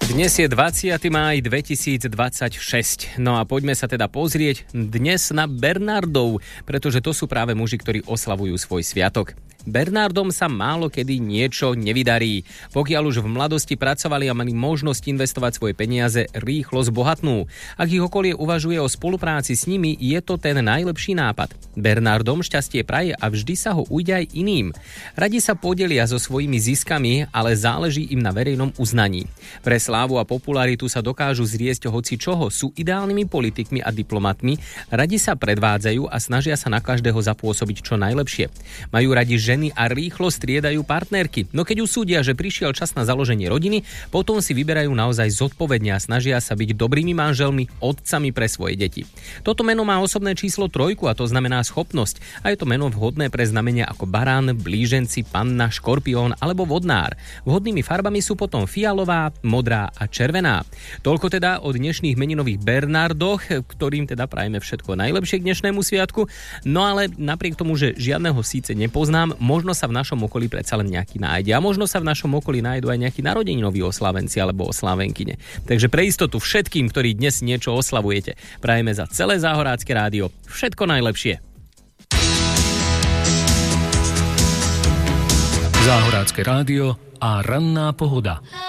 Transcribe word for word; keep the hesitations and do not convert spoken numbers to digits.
Dnes je dvadsiateho mája dvetisícdvadsaťšesť. No a poďme sa teda pozrieť dnes na Bernardov, pretože to sú práve muži, ktorí oslavujú svoj sviatok. Bernardom sa málo kedy niečo nevydarí. Pokiaľ už v mladosti pracovali a mali možnosť investovať svoje peniaze, rýchlo zbohatnú. Ak ich okolie uvažuje o spolupráci s nimi, je to ten najlepší nápad. Bernardom šťastie praje a vždy sa ho ujde aj iným. Radi sa podelia so svojimi ziskami, ale záleží im na verejnom uznaní. Pre slávu a popularitu sa dokážu zriesť hoci čoho, sú ideálnymi politikmi a diplomatmi, radi sa predvádzajú a snažia sa na každého zapôsobiť čo najlepšie. Majú radi ženy a rýchlo striedajú partnerky. No keď usúdia, že prišiel čas na založenie rodiny, potom si vyberajú naozaj zodpovedne a snažia sa byť dobrými manželmi, otcami pre svoje deti. Toto meno má osobné číslo trojku a to znamená schopnosť. A je to meno vhodné pre znamenia ako barán, blíženci, panna, škorpión alebo vodnár. Vhodnými farbami sú potom fialová, modrá a červená. Toľko teda o dnešných meninových Bernardoch, ktorým teda prajeme všetko najlepšie k dnešnému sviatku. No ale napriek tomu, že žiadneho síce nepoznám, možno sa v našom okolí predsa len nejaký nájde. A možno sa v našom okolí nájdu aj nejakí narodeninoví oslávenci alebo oslávenkyne. Takže pre istotu všetkým, ktorí dnes niečo oslavujete, prajeme za celé Záhorácké rádio všetko najlepšie. Záhorácké rádio a ranná pohoda.